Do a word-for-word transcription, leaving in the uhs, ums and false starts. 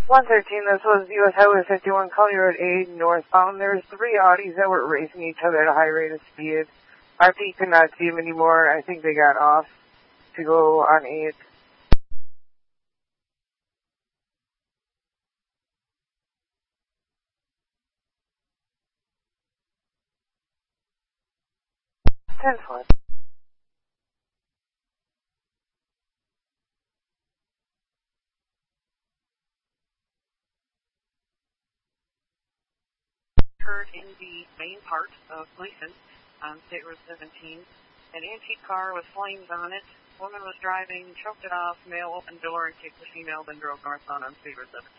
one thirteen, this was U S Highway fifty-one, County Road eight, northbound. There was three Audis that were racing each other at a high rate of speed. R P could not see them anymore. I think they got off to go on eight. ten foot. Occurred in the main part of Gleason on State Road seventeen. An antique car with flames on it. Woman was driving, choked it off, male opened door and kicked the female, then drove northbound on State Road seventeen.